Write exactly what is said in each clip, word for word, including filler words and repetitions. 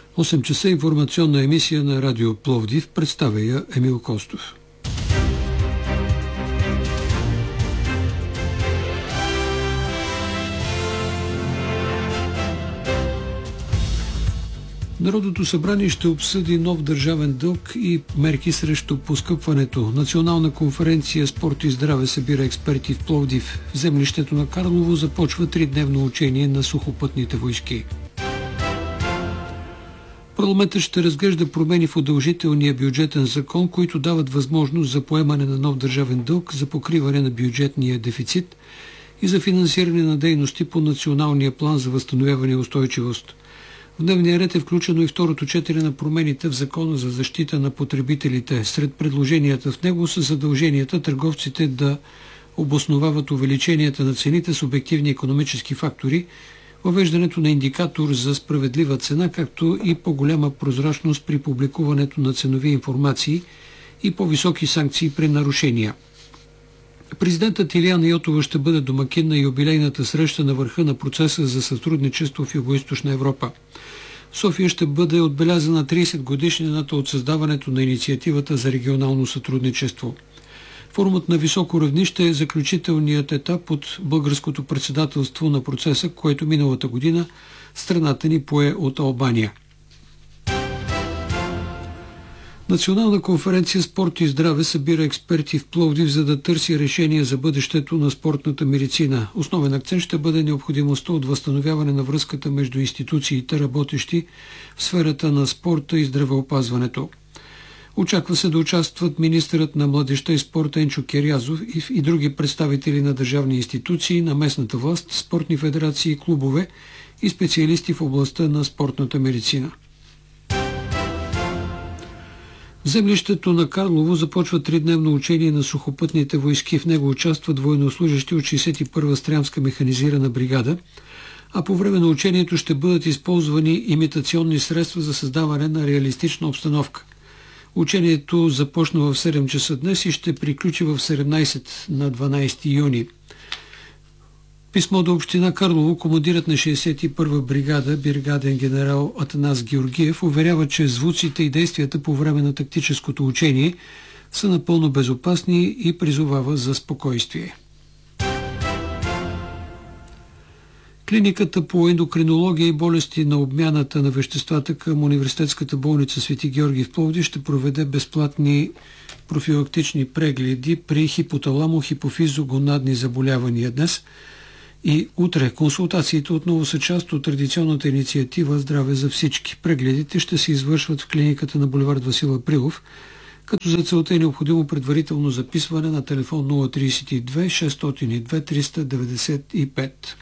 осем часа информационна емисия на Радио Пловдив. Представя я Емил Костов. Народното събрание ще обсъди нов държавен дълг и мерки срещу поскъпването. Национална конференция «Спорт и здраве» събира експерти в Пловдив. В землището на Карлово започва тридневно учение на сухопътните войски. Парламентът ще разглежда промени в удължителния бюджетен закон, които дават възможност за поемане на нов държавен дълг, за покриване на бюджетния дефицит и за финансиране на дейности по Националния план за възстановяване и устойчивост. В дневния ред е включено и второто четене на промените в Закона за защита на потребителите. Сред предложенията в него са задълженията търговците да обосновават увеличенията на цените с обективни икономически фактори, въвеждането на индикатор за справедлива цена, както и по-голяма прозрачност при публикуването на ценови информации и по-високи санкции при нарушения. Президентът Илияна Йотова ще бъде домакин на юбилейната среща на върха на процеса за сътрудничество в Югоизточна Европа. В София ще бъде отбелязана тридесет годишнината от създаването на инициативата за регионално сътрудничество. Форумът на високо равнище е заключителният етап от българското председателство на процеса, което миналата година страната ни пое от Албания. Национална конференция «Спорт и здраве» събира експерти в Пловдив, за да търси решение за бъдещето на спортната медицина. Основен акцент ще бъде необходимостта от възстановяване на връзката между институциите, работещи в сферата на спорта и здравеопазването. Очаква се да участват министърът на младежта и спорта Енчо Керязов и други представители на държавни институции, на местната власт, спортни федерации, клубове и специалисти в областта на спортната медицина. В землището на Карлово започва тридневно учение на сухопътните войски. В него участват военнослужащи от шейсет и първа стрямска механизирана бригада, а по време на учението ще бъдат използвани имитационни средства за създаване на реалистична обстановка. Учението започна в седем часа днес и ще приключи в седемнадесет на дванадесети юни. Писмо до община Карлово командирът на шейсет и първа бригада, бригаден генерал Атанас Георгиев, уверява, че звуците и действията по време на тактическото учение са напълно безопасни и призовава за спокойствие. Клиниката по ендокринология и болести на обмяната на веществата към Университетската болница Свети Георги в Пловдив ще проведе безплатни профилактични прегледи при хипоталамо-хипофизо-гонадни заболявания днес и утре. Консултациите отново са част от традиционната инициатива «Здраве за всички». Прегледите ще се извършват в клиниката на булевард Васил Априлов, като за целта е необходимо предварително записване на телефон нула тридесет и две шестстотин и две триста деветдесет и пет.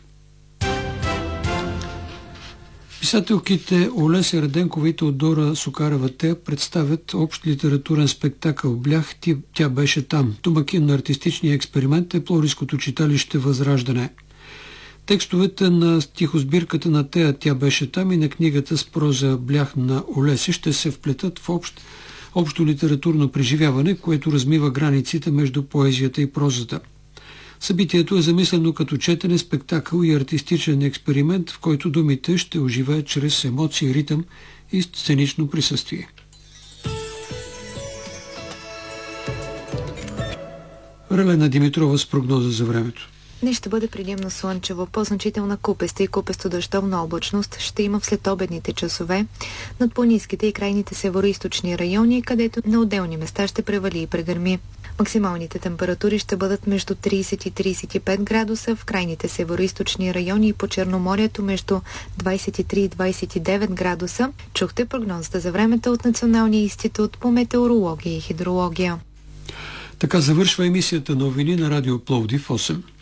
Писателките Олеся Раденкова и Теодора Сукарева-Тея представят общ литературен спектакъл «Блях, тя беше там». Домакин на артистичния експеримент е Пловдивското читалище Възраждане. Текстовете на стихосбирката на Тея «Тя беше там» и на книгата с проза «Блях» на Олеся ще се вплетат в общ, общо литературно преживяване, което размива границите между поезията и прозата. Събитието е замислено като четене, спектакъл и артистичен експеримент, в който думите ще оживеят чрез емоции, ритъм и сценично присъствие. Релена Димитрова с прогноза за времето. Днес ще бъде предимно слънчево, по-значителна купеста и купесто-дъждовна облачност ще има в следобедните часове над планинските и крайните североизточни райони, където на отделни места ще превали и прегърми. Максималните температури ще бъдат между тридесет и тридесет и пет градуса, в крайните североизточни райони и по Черноморието между двадесет и три и двадесет и девет градуса. Чухте прогнозата за времето от Националния институт по метеорология и хидрология. Така завършва емисията новини на Радио Пловдив осем.